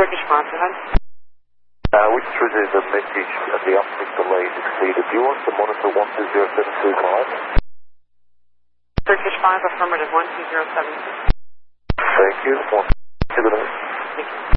Turkish 5, go ahead. We just received a message that the uplink delay is exceeded. Do you want to monitor 120.725? Turkish 5, affirmative 120.725. Thank you. Good night. Thank you.